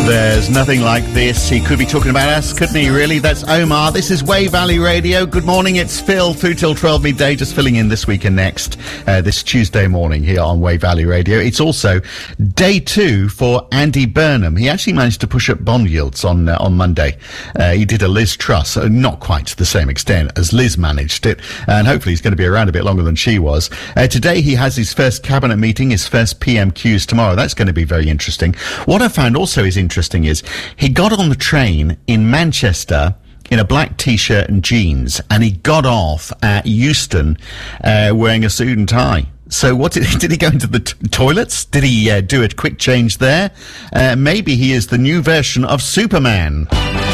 There's nothing like this. He could be talking about us, couldn't he, really? That's Omar. This is Way Valley Radio. Good morning, it's Phil, through till 12 midday, just filling in this week and next, this Tuesday morning here on Way Valley Radio. It's also day 2 for Andy Burnham. He actually managed to push up bond yields on Monday. He did a Liz Truss, not quite to the same extent as Liz managed it, and hopefully he's going to be around a bit longer than she was. Today he has his first cabinet meeting, his first PMQs tomorrow. That's going to be very interesting. What I found also is interesting is he got on the train in Manchester in a black T-shirt and jeans, and he got off at Euston wearing a suit and tie. So what did he go into the toilets? Did he do a quick change there? Maybe he is the new version of Superman.